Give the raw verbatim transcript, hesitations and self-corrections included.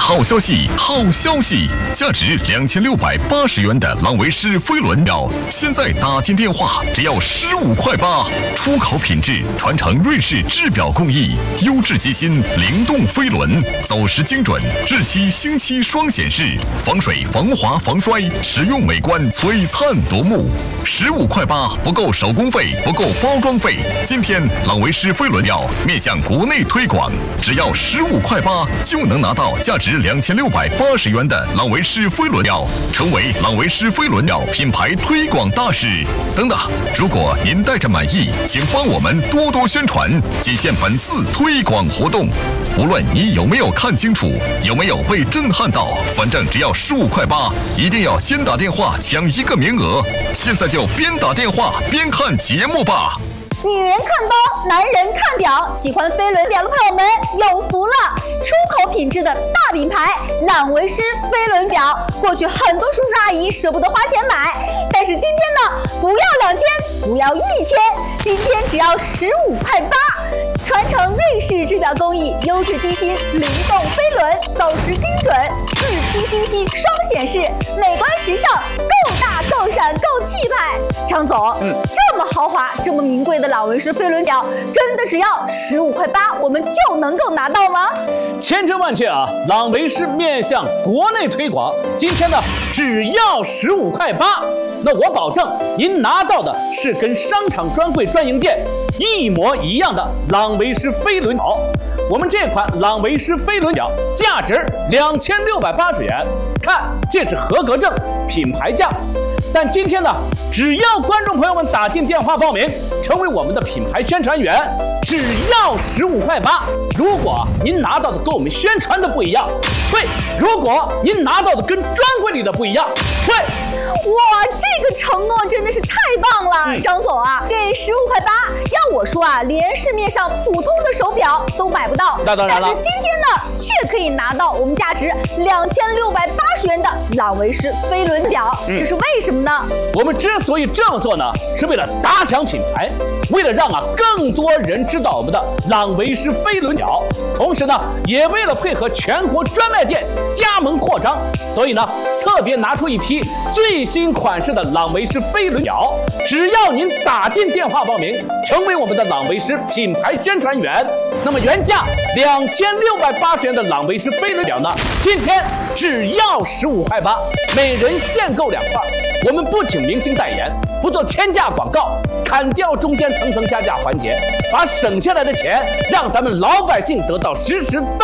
好消息，好消息！价值两千六百八十元的朗维诗飞轮表，现在打进电话只要十五块八。出口品质，传承瑞士制表工艺，优质机芯，灵动飞轮，走时精准，日期星期双显示，防水、防滑、防摔，实用美观，璀璨夺目。十五块八不够手工费，不够包装费。今天朗维诗飞轮表面向国内推广，只要十五块八就能拿到价值两千六百八十元的朗维诗飞轮表，成为朗维诗飞轮表品牌推广大使。等等，如果您带着满意，请帮我们多多宣传，仅限本次推广活动。无论你有没有看清楚，有没有被震撼到，反正只要十五块八，一定要先打电话抢一个名额。现在就边打电话边看节目吧。 女人看包，男人看表，喜欢飞轮表的朋友们有福了！出口品质的大品牌朗维诗飞轮表，过去很多叔叔阿姨舍不得花钱买，但是今天呢，不要两千，不要一千，今天只要十五块八。传承瑞士制表工艺，优质机芯，灵动飞轮，走时精准，日期星期双显示，美观时尚，够大够闪够气派。张总，嗯，这么豪华，这么名贵的朗维诗飞轮表，真的只要十五块八，我们就能够拿到吗？ 千真万确啊！朗维诗面向国内推广，今天呢只要十五块八。那我保证，您拿到的是跟商场专柜专营店一模一样的朗维诗飞轮表。我们这款朗维诗飞轮表价值两千六百八十元，看这是合格证，品牌价。但今天呢，只要观众朋友们打进电话报名，成为我们的品牌宣传员，只要十五块八。如果您拿到的跟我们宣传的不一样，退；如果您拿到的跟专柜里的不一样，退。 哇，这个承诺真的是太棒了，嗯、张总啊，这十五块八，要我说啊，连市面上普通的手表都买不到。 那当然了， 但是今天呢，却可以拿到我们价值两千六百八十元的朗维诗飞轮表，嗯、这是为什么呢？ 我们之所以这么做呢，是为了打响品牌，为了让啊更多人知道我们的朗维诗飞轮表，同时呢，也为了配合全国专卖店加盟扩张，所以呢，特别拿出一批最新款式的朗维诗飞轮表，只要您打进电话报名，成为我们的朗维诗品牌宣传员，那么原价两千六百八十元的朗维诗飞轮表呢，今天只要十五块八，每人限购两块。我们不请明星代言，不做天价广告，砍掉中间层层加价环节，把省下来的钱让咱们老百姓得到实实在